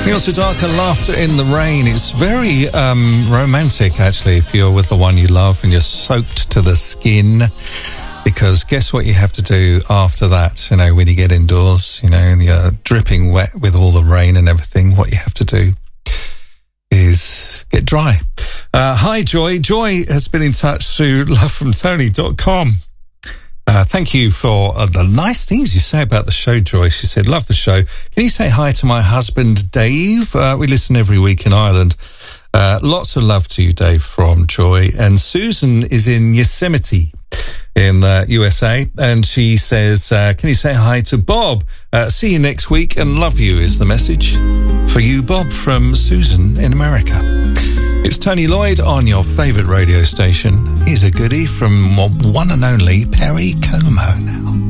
Neil Sedaka, Laughter in the Rain. It's very romantic, actually, if you're with the one you love and you're soaked to the skin. Because guess what you have to do after that, you know, when you get indoors, you know, and you're dripping wet with all the rain and everything, what you have to do is get dry. Hi, Joy. Joy has been in touch through lovefromtony.com. Thank you for the nice things you say about the show, Joy. She said, love the show. Can you say hi to my husband, Dave? We listen every week in Ireland. Lots of love to you, Dave, from Joy. And Susan is in Yosemite in the USA. And she says, can you say hi to Bob? See you next week and love you is the message for you, Bob, from Susan in America. It's Tony Lloyd on your favourite radio station. Here's a goodie from one and only Perry Como now.